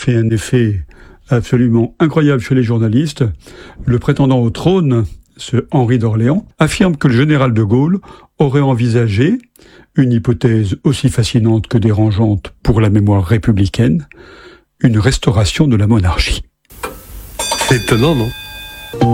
fait un effet absolument incroyable chez les journalistes. Le prétendant au trône, ce Henri d'Orléans, affirme que le général de Gaulle aurait envisagé une hypothèse aussi fascinante que dérangeante pour la mémoire républicaine, une restauration de la monarchie. C'est étonnant, non ?